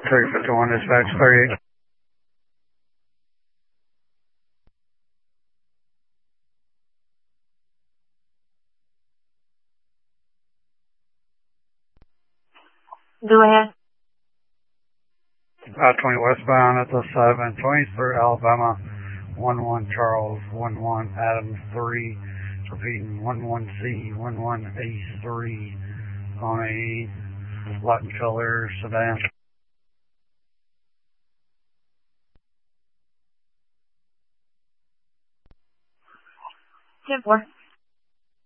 351 dispatch 38. Go ahead. 520 westbound at the 720 for Alabama. 11 Charles, 11 Adams 3. Repeating 11Z, 11 Ace 3 on a Latin color sedan. 10-4.